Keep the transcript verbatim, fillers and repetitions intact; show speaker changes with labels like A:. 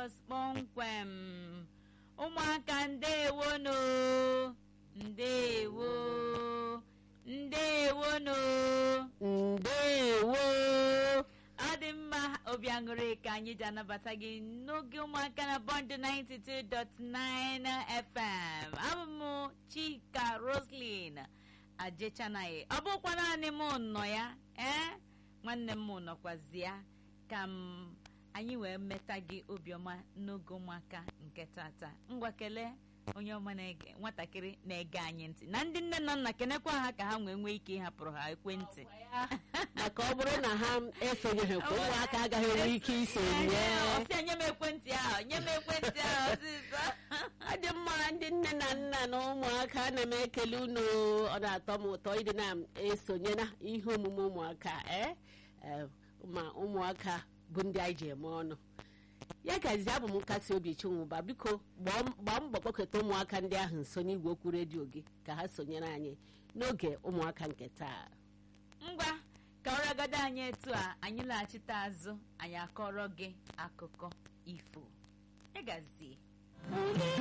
A: Lagos kpọmkwem. Ụmụaka ndewonu, ndewo, ndewonu,
B: ndewo.
A: ọ dị mma, obi aṅụrị ka anyị ji anabata gị n'oge ụmụaka na Bond ninety-two dot nine F M. Abụ m Chika Roslyn Ajechanaghị. Ọ bụkwa naanị m nọ ya, ee nwanne m nọkwazi ya, ka m anyị wee meta gị obiọma n'oge ụmụaka nke tata. Ngwa kelee onye ọma na-ege, nwatakịrị na-ege anyị ntị, na ndị nne na nna kenekwa ha ka ha nwee nwee ike ịhapụrụ ha ekwentị,
B: maka ọ bụrụ na ha esonyeghị kwa ụmụaka agaghị enwe ike isonye.
A: ọsị nye m ekwentị ahụ, nye m ekwentị ahụ ọsịsọ.
B: Ọ dị mma, ndị nne na nna na ụmụaka, ana m ekele unu. Ọ na-atọ m ụtọ ịdị na-esonye na ihe omume ụmụaka, ee ma ụmụaka bụ ndị anyị ji eme ọnụ. Ya gazi, abụ m nkasi obi Chinwụba. Biko gbaa mbọ kpọkọta ụmụaka ndị ahụ nso n'igwe okwu redio gị ka ha sonyere anyị n'oge ụmụaka nke taa.
A: Ngwa ka ọrịagada anyị etu a, anyị laghachite azụ, anyị akọrọ gị akụkọ ifo. Ịgazie